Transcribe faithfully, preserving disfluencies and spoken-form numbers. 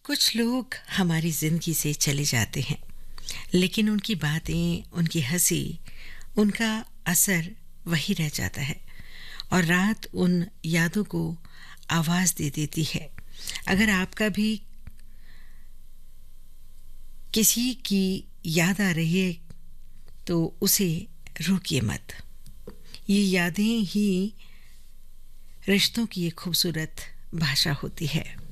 कुछ लोग हमारी ज़िंदगी से चले जाते हैं, लेकिन उनकी बातें, उनकी हंसी, उनका असर वही रह जाता है और रात उन यादों को आवाज़ दे देती है। अगर आपका भी किसी की याद आ रही है तो उसे रोकिए मत। ये यादें ही रिश्तों की एक खूबसूरत भाषा होती है।